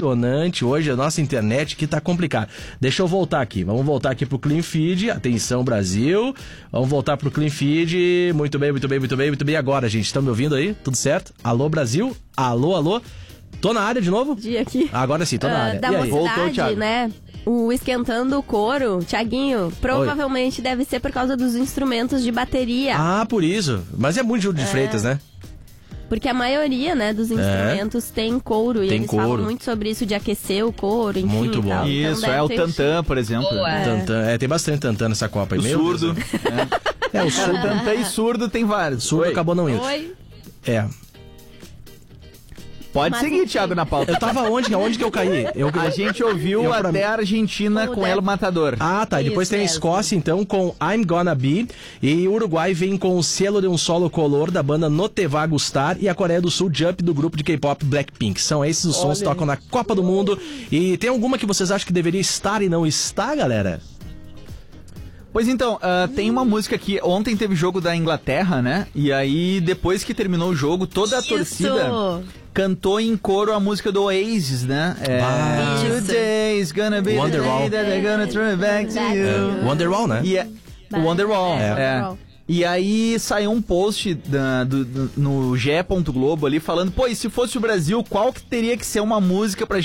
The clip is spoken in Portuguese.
emocionante hoje, a nossa internet que tá complicada. Deixa eu voltar aqui, vamos voltar aqui pro Clean Feed, atenção Brasil, vamos voltar pro Clean Feed, muito bem agora, gente, estão me ouvindo aí? Tudo certo? Alô Brasil? Alô? Tô na área de novo? Dia aqui. Agora sim, tô na área. Da e aí? Mocidade, Voltou, Thiago. né? O Esquentando o Couro, Thiaguinho, provavelmente deve ser por causa dos instrumentos de bateria. Ah, por isso. Mas é muito Júlio de Freitas, né? Porque a maioria, né, dos instrumentos tem couro. E Tem eles couro. falam muito sobre isso de aquecer o couro, enfim. Muito e bom. tal. Então Isso, deve o ter tantã, por exemplo. Tantã, tem bastante tantã nessa Copa aí. O Meu surdo. Deus, né? O Cara, surdo. tantã e surdo tem vários. Surdo Oi. acabou não indo. Oi? É. Pode Mas seguir, enfim. Thiago, na pauta. Eu tava onde que eu caí? A gente ouviu pra mim. até a Argentina com El Matador. Ah, tá. E depois Isso tem a mesmo. Escócia, então, com I'm Gonna Be. E o Uruguai vem com o Selo de um Solo Color, da banda No Te Va Gustar. E a Coreia do Sul, Jump, do grupo de K-pop Blackpink. São esses os sons que tocam na Copa do Mundo. E tem alguma que vocês acham que deveria estar e não está, galera? Pois então, tem uma música que ontem teve jogo da Inglaterra, né? E aí, depois que terminou o jogo, toda a torcida cantou em coro a música do Oasis, né? Isso. Today's gonna be Wonderwall. the day that they're gonna turn it back to you. Wonderwall, né? E o Wonderwall, Wonderwall. E aí saiu um post no ge.globo ali falando, pô, e se fosse o Brasil, qual que teria que ser uma música pra